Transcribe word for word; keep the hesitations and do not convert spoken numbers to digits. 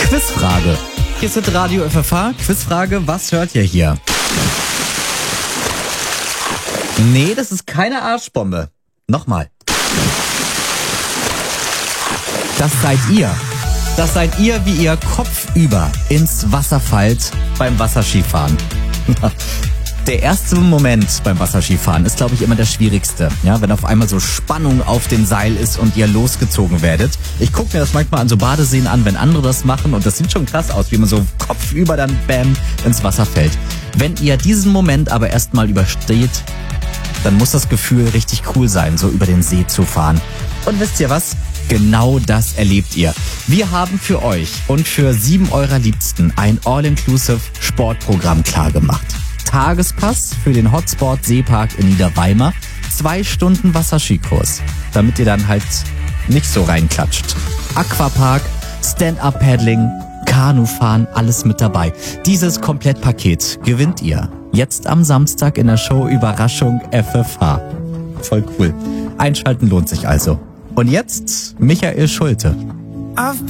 Quizfrage. Hier ist Radio F F H. Quizfrage, was hört ihr hier? Nee, das ist keine Arschbombe. Nochmal. Das seid ihr. Das seid ihr, wie ihr kopfüber ins Wasser fallt beim Wasserskifahren. Der erste Moment beim Wasserskifahren ist, glaube ich, immer der schwierigste. Ja, wenn auf einmal so Spannung auf dem Seil ist und ihr losgezogen werdet. Ich gucke mir das manchmal an so Badeseen an, wenn andere das machen. Und das sieht schon krass aus, wie man so kopfüber dann bam ins Wasser fällt. Wenn ihr diesen Moment aber erstmal übersteht, dann muss das Gefühl richtig cool sein, so über den See zu fahren. Und wisst ihr was? Genau das erlebt ihr. Wir haben für euch und für sieben eurer Liebsten ein All-Inclusive Sportprogramm klargemacht. Tagespass für den Hotspot Seepark in Niederweimar, zwei Stunden Wasserskikurs, damit ihr dann halt nicht so reinklatscht. Aquapark, Stand-Up-Paddling, Kanufahren, alles mit dabei. Dieses Komplettpaket gewinnt ihr jetzt am Samstag in der Show Überraschung F F H. Voll cool. Einschalten lohnt sich also. Und jetzt Michael Schulte. I've